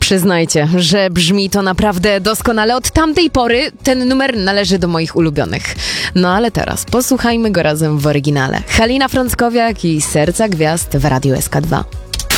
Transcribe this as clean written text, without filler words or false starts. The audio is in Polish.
Przyznajcie, że brzmi to naprawdę doskonale. Od tamtej pory ten numer należy do moich ulubionych. No ale teraz posłuchajmy go razem w oryginale. Halina Frąckowiak i Serca Gwiazd w Radiu SK2.